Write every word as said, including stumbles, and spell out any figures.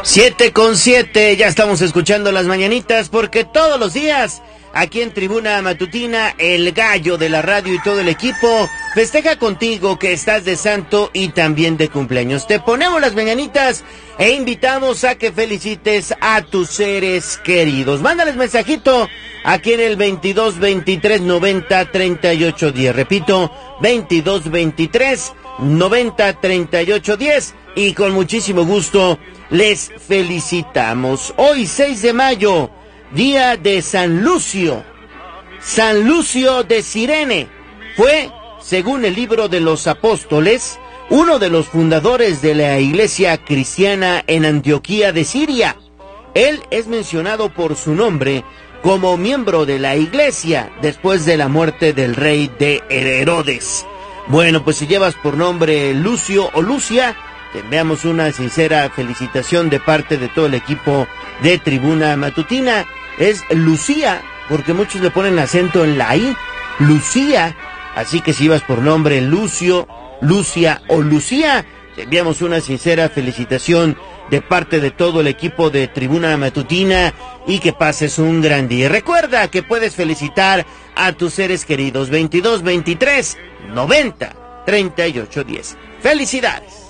Siete con siete, ya estamos escuchando las mañanitas porque todos los días aquí en Tribuna Matutina el gallo de la radio y todo el equipo festeja contigo que estás de santo y también de cumpleaños. Te ponemos las mañanitas e invitamos a que felicites a tus seres queridos. Mándales mensajito aquí en el veintidós veintitrés noventa treinta y ocho diez. Repito, veintidós veintitrés noventa treinta y ocho diez y con muchísimo gusto les felicitamos. Hoy seis de mayo, día de San Lucio. San Lucio de Cirene fue, según el libro de los apóstoles, uno de los fundadores de la iglesia cristiana en Antioquía de Siria. Él es mencionado por su nombre como miembro de la iglesia después de la muerte del rey de Herodes. Bueno, pues si llevas por nombre Lucio o Lucia, te enviamos una sincera felicitación de parte de todo el equipo de Tribuna Matutina. Es Lucía, porque muchos le ponen acento en la I, Lucía. Así que si llevas por nombre Lucio, Lucia o Lucía, te enviamos una sincera felicitación de parte de todo el equipo de Tribuna Matutina y que pases un gran día. Recuerda que puedes felicitar a tus seres queridos. Veintidós veintitrés noventa treinta y ocho diez. ¡Felicidades!